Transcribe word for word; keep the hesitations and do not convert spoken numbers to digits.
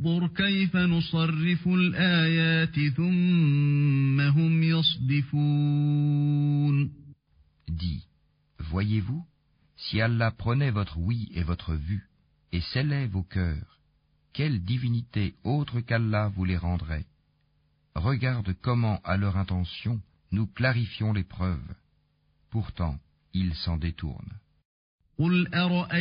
انظر كيف نصرف الآيات ثم هم يصدفون. Dis, voyez-vous, si Allah prenait votre oui et votre vue et scellait vos cœurs, quelle divinité autre qu'Allah vous les rendrait? Regarde comment, à leur intention, nous clarifions les preuves. Pourtant, ils s'en détournent. قل أرأيتم